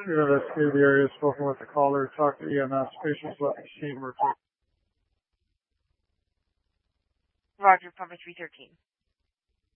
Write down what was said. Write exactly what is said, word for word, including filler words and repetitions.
We've investigated the area, spoken with the caller, talked to E M S. Patients left the scene. Roger, Public three thirteen.